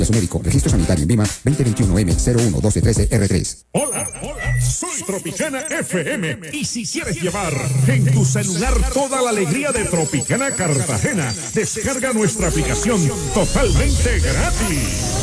Su médico, registro sanitario en Vima 2021M011213R3. Hola, soy Tropicana FM. Y si quieres llevar en tu celular toda la alegría de Tropicana Cartagena, descarga nuestra aplicación totalmente gratis.